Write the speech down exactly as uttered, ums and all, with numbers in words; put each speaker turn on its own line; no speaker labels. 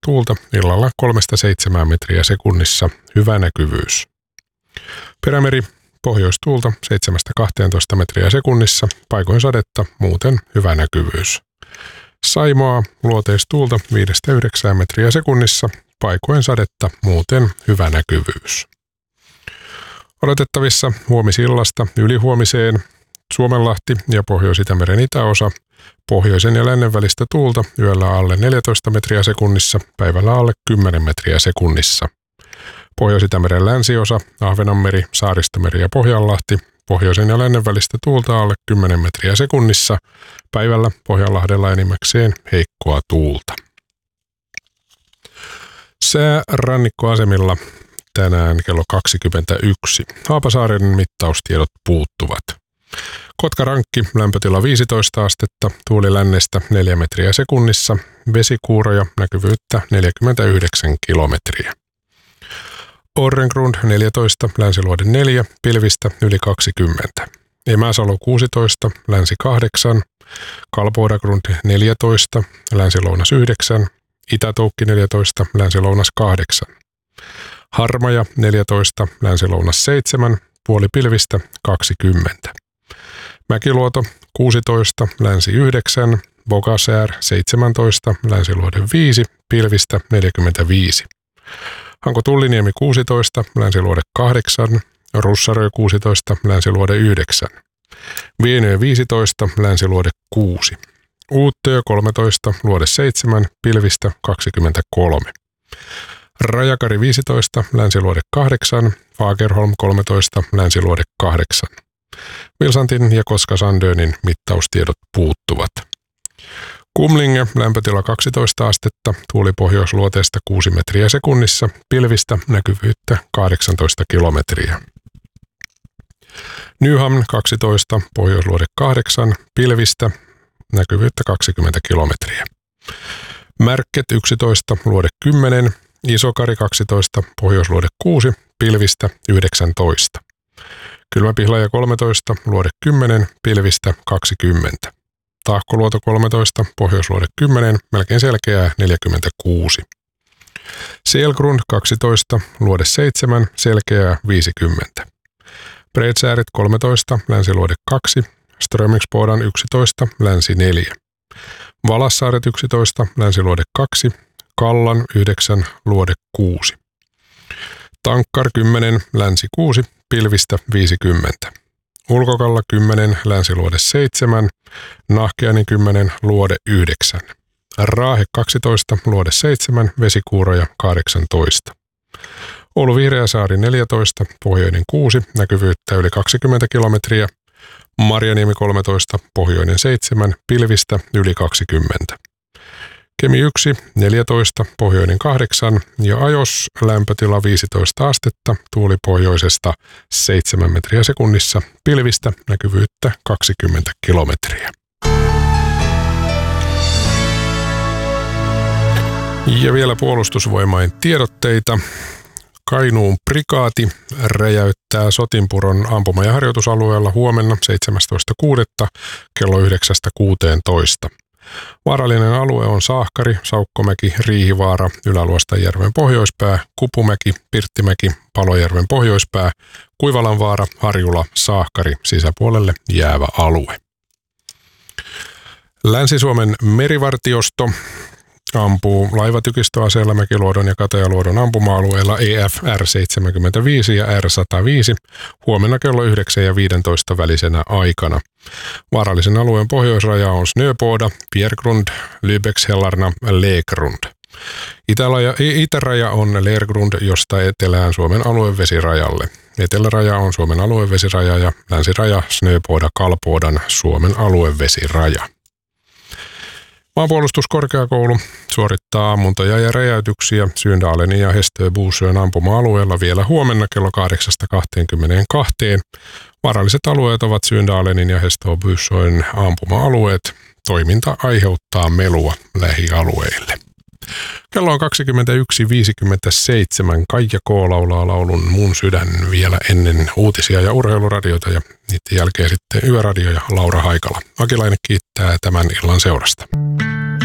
tuulta, illalla kolmesta seitsemään metriä sekunnissa, hyvä näkyvyys. Perämeri, pohjoistuulta seitsemästä kahteentoista metriä sekunnissa, paikoin sadetta, muuten hyvä näkyvyys. Saimaa, luoteistuulta viidestä yhdeksään metriä sekunnissa, paikoin sadetta, muuten hyvä näkyvyys. Odotettavissa huomisillasta ylihuomiseen Suomenlahti ja Pohjois-Itämeren itäosa, pohjoisen ja lännen välistä tuulta yöllä alle neljätoista metriä sekunnissa, päivällä alle kymmenen metriä sekunnissa. Pohjois-Itämeren länsiosa, Ahvenanmeri, Saaristomeri ja Pohjanlahti, pohjoisen ja lännen välistä tuulta alle kymmenen metriä sekunnissa, päivällä Pohjanlahdella enimmäkseen heikkoa tuulta. Sää rannikkoasemilla tänään kello kaksikymmentäyksi. Haapasaaren mittaustiedot puuttuvat. Kotkarankki, lämpötila viisitoista astetta, tuuli lännestä neljä metriä sekunnissa, vesikuuroja, näkyvyyttä neljäkymmentäyhdeksän kilometriä. Orrengrund neljätoista, länsiluode neljä, pilvistä yli kaksikymmentä. Emäsalo kuusitoista, länsi kahdeksan, Kalpoidagrund neljätoista, länsilounas yhdeksän, Itätoukki neljätoista, länsilounas kahdeksan. Harmaja neljätoista, länsilounas seitsemän, puoli pilvistä kaksikymmentä. Mäkiluoto kuusitoista, länsi yhdeksän, Bogasär seitsemäntoista, länsiluode viisi, pilvistä neljäkymmentäviisi. Hanko Tulliniemi kuusitoista, länsiluode kahdeksan, Russarö kuusitoista, länsiluode yhdeksän. Vienö viisitoista, länsiluode kuusi. Uuttöö kolmetoista, luode seitsemän, pilvistä kaksikymmentäkolme. Rajakari viisitoista, länsiluode kahdeksan, Fagerholm kolmetoista, länsiluode kahdeksan. Vilsantin ja Koska-Sandönin mittaustiedot puuttuvat. Kumlinge, lämpötila kaksitoista astetta, tuuli pohjoisluoteesta kuusi metriä sekunnissa, pilvistä näkyvyyttä kahdeksantoista kilometriä. Nyhamn kaksitoista, pohjoisluode kahdeksan, pilvistä näkyvyyttä kaksikymmentä kilometriä. Märket yksitoista, luode kymmenen, Isokari kaksitoista, pohjoisluode kuusi, pilvistä yhdeksäntoista. Kylmäpihlaja kolmetoista, luode kymmenen, pilvistä kaksikymmentä. Tahkoluoto kolmetoista, pohjoisluode kymmenen, melkein selkeää neljäkymmentäkuusi. Selgrund kaksitoista, luode seitsemän, selkeää viisikymmentä. Bredsäärit kolmetoista, länsiluode kaksi, Strömingsbodan yksitoista, länsi neljä. Valassaaret yksitoista, länsiluode kaksi, Kallan yhdeksän, luode kuusi. Tankkar kymmenen, länsi kuusi, pilvistä viisikymmentä. Ulkokalla kymmenen, länsiluode seitsemän, Nahkeani kymmenen, luode yhdeksän. Raahe kaksitoista, luode seitsemän, vesikuuroja kahdeksantoista. Oulu Vihreäsaari neljätoista, pohjoinen kuusi, näkyvyyttä yli kaksikymmentä kilometriä. Marjaniemi kolmetoista, pohjoinen seitsemän, pilvistä yli kaksikymmentä. Kemi yksi, neljätoista, pohjoinen kahdeksan ja Ajos lämpötila viisitoista astetta, tuuli pohjoisesta seitsemän metriä sekunnissa, pilvistä näkyvyyttä kaksikymmentä kilometriä. Ja vielä puolustusvoimain tiedotteita. Kainuun prikaati räjäyttää Sotinpuron ampuma- ja harjoitusalueella huomenna seitsemästoista kuudetta kello yhdeksästä kuuteentoista. Vaarallinen alue on Saahkari, Saukkomäki, Riihivaara, Ylä-Luostajärven pohjoispää, Kupumäki, Pirttimäki, Palojärven pohjoispää, Kuivalanvaara, Harjula, Saahkari, sisäpuolelle jäävä alue. Länsi-Suomen merivartiosto ampuu laivatykistöaseella Mäkiluodon ja Katajaluodon ampuma-alueella E F R seitsemänkymmentäviisi ja R sata viisi huomenna kello yhdeksän ja viisitoista välisenä aikana. Vaarallisen alueen pohjoisraja on Snöboda, Bjergrund, Lübeckshällarna, Leegrund. Itäraja, itäraja on Lergrund, josta etelään Suomen aluevesirajalle. Eteläraja on Suomen aluevesiraja ja länsiraja Snöboda Kalpodan Suomen aluevesiraja. Maanpuolustuskorkeakoulu suorittaa ammuntoja ja räjäytyksiä Syndalenin ja Hästöbuusön ampuma-alueella vielä huomenna kello kahdeksasta kahteenkymmeneenkahteen. Vaaralliset alueet ovat Syndalenin ja Hästöbuusön ampuma-alueet. Toiminta aiheuttaa melua lähialueille. Kello on kaksikymmentäyksi viisikymmentäseitsemän. Kaija K. laulaa laulun Mun sydän vielä ennen uutisia ja urheiluradioita ja niiden jälkeen sitten Yöradio ja Laura Haikala. Akilainen kiittää tämän illan seurasta.